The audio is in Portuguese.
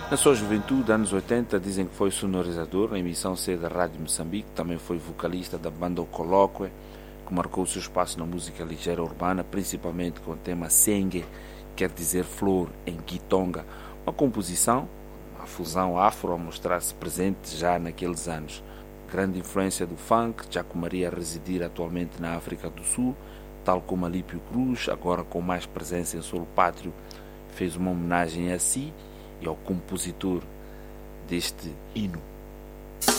Na sua juventude, anos 80, dizem que foi sonorizador na emissão C da Rádio Moçambique, também foi vocalista da banda O Colóquio, que marcou o seu espaço na música ligeira urbana, principalmente com o tema Sengue, quer dizer flor, em Kitonga, uma composição, uma fusão afro a mostrar-se presente já naqueles anos. Grande influência do funk, já comeria a residir atualmente na África do Sul, tal como Alípio Cruz, agora com mais presença em solo pátrio, fez uma homenagem a si e ao compositor deste hino.